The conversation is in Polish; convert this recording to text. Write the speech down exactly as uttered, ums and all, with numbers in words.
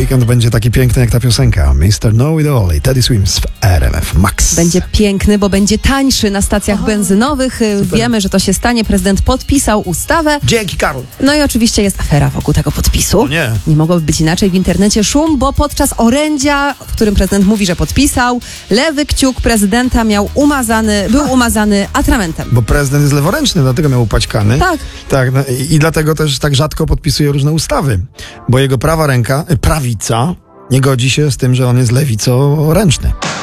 weekend będzie taki piękny jak ta piosenka. mister Know It All i Teddy Swims w R M F Max. Będzie piękny, bo będzie tańszy na stacjach Aha. benzynowych. Super. Wiemy, że to się stanie. Prezydent podpisał ustawę. Dzięki, Karol. No i oczywiście jest afera wokół tego podpisu. O nie. Nie mogłoby być inaczej. W internecie szum, bo podczas orędzia, w którym prezydent mówi, że podpisał, lewy kciuk prezydenta miał umazany, był umazany atramentem. Bo prezydent jest leworęczny, dlatego miał upaćkany. Tak. Tak, no i, i dlatego też tak rzadko podpisuje różne ustawy. Bo jego prawa ręka, prawica, nie godzi się z tym, że on jest lewicoręczny.